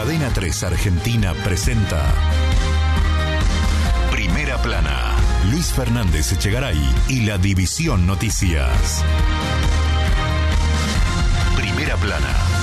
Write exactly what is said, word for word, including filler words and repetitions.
Cadena tres Argentina presenta Primera Plana. Luis Fernández Echegaray y la División Noticias. Primera Plana.